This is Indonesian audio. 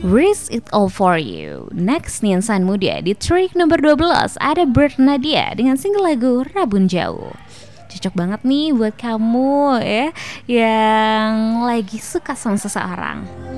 Risk It All For You. Next nih insan muda, di track nomor 12 ada Bernadya dengan single lagu Rabun Jauh. Cocok banget nih buat kamu ya yang lagi suka sama seseorang.